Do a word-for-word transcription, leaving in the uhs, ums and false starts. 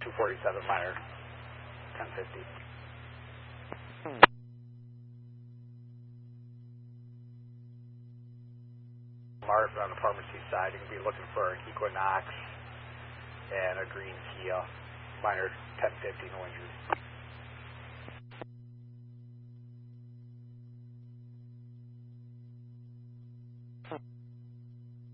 two forty-seven, minor ten fifty. Mart on the pharmacy side, you're going to be looking for an Equinox and a green Kia, minor ten fifty, no injuries.